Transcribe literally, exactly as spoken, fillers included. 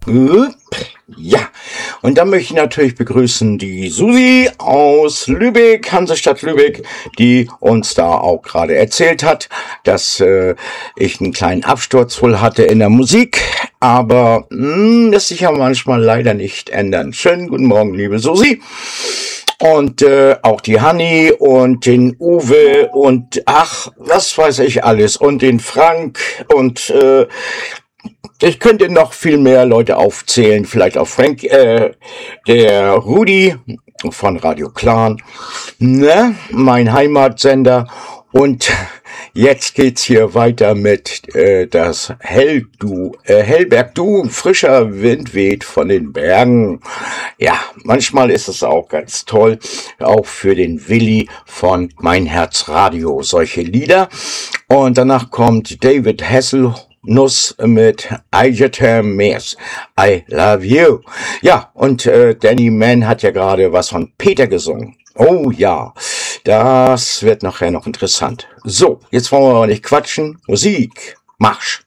Ja, und dann möchte ich natürlich begrüßen die Susi aus Lübeck, Hansestadt Lübeck, die uns da auch gerade erzählt hat, dass äh, ich einen kleinen Absturz wohl hatte in der Musik, aber mh, das sich ja manchmal leider nicht ändern. Schönen guten Morgen, liebe Susi. Und äh, auch die Hanni und den Uwe und ach, was weiß ich alles und den Frank und äh, ich könnte noch viel mehr Leute aufzählen, vielleicht auch Frank, äh, der Rudi von Radio Clan, ne, mein Heimatsender. Und jetzt geht's hier weiter mit äh, das Hell-Du, äh, Hellberg-Du, frischer Wind weht von den Bergen. Ja, manchmal ist es auch ganz toll, auch für den Willi von Mein Herz Radio, solche Lieder. Und danach kommt David Hasselnuss mit I Just Miss, I Love You. Ja, und äh, Danny Mann hat ja gerade was von Peter gesungen. Oh ja, das wird nachher noch interessant. So, jetzt wollen wir aber nicht quatschen. Musik, Marsch.